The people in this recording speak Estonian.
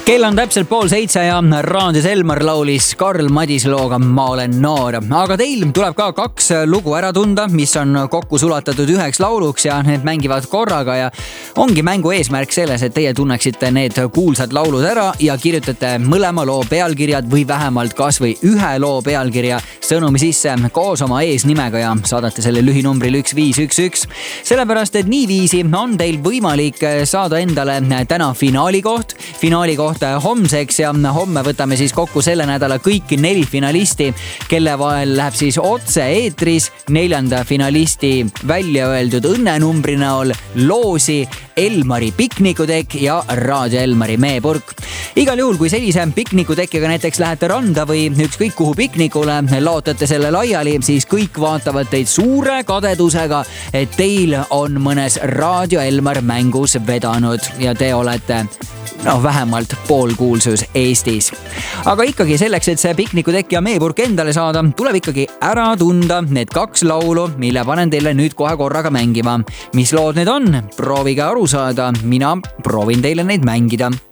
Kell on täpselt 6:30 ja raadios Elmar laulis Karl Madislooga Ma olen noor. Aga teil tuleb ka 2 lugu ära tunda, mis on kokku sulatatud 1 lauluks ja need mängivad korraga ja ongi mängu eesmärk selles, et teie tunneksite need kuulsad laulud ära ja kirjutate mõlema loo pealkirjad või vähemalt kas või 1 loo pealkirja sõnumi sisse koos oma eesnimega ja saadate selle lühinumbril 1511. Sellepärast, et niiviisi on teil võimalik saada endale täna finaalikoht homseks ja homme võtame siis kokku selle nädala kõik 4 finalisti, kelle vahel läheb siis otse eetris 4. finalisti välja öeldud õnnenumbri näol loosi Elmari piknikutekk ja Raadio Elmari meepurk. Igal juhul, kui sellise piknikutekkiga näiteks lähete randa või ükskõik kuhu piknikule, laotate selle laiali, siis kõik vaatavad teid suure kadedusega, et teil on mõnes Raadio Elmar mängus vedanud ja te olete vähemalt poolkuulsus Eestis. Aga ikkagi selleks, et see piknikutekk ja meepurk endale saada, tuleb ikkagi ära tunda need 2 laulu, mille panen teile nüüd kohe korraga mängima. Mis lood need on? Proovige aru saada, mina proovin teile neid mängida.